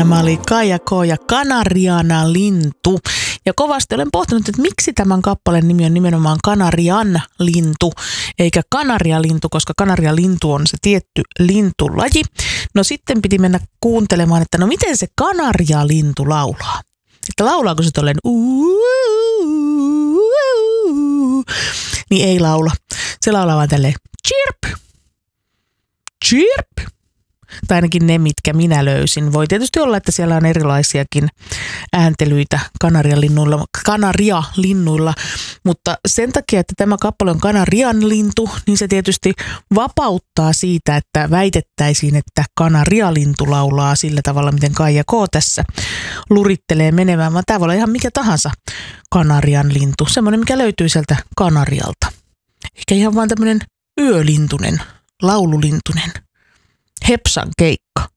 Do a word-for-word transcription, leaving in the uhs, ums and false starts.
Tämä oli Kaija K. ja Kanariana lintu. Ja kovasti olen pohtinut, että miksi tämän kappaleen nimi on nimenomaan Kanarian lintu, eikä kanarialintu, koska kanarialintu on se tietty lintulaji. No sitten piti mennä kuuntelemaan, että no miten se kanarialintu laulaa. Että laulaako se tolleen niin ei laula. Se laulaa vaan tälleen chirp, chirp. Tai ainakin ne, mitkä minä löysin. Voi tietysti olla, että siellä on erilaisiakin ääntelyitä kanarialinnuilla, kanarialinnuilla, mutta sen takia, että tämä kappale on kanarian lintu, niin se tietysti vapauttaa siitä, että väitettäisiin, että kanarialintu laulaa sillä tavalla, miten Kaija K. tässä lurittelee menemään, vaan tämä voi olla ihan mikä tahansa kanarian lintu, semmoinen, mikä löytyy sieltä Kanarialta. Eikä ihan vaan tämmöinen yölintunen, laululintunen. Hepsan keikka.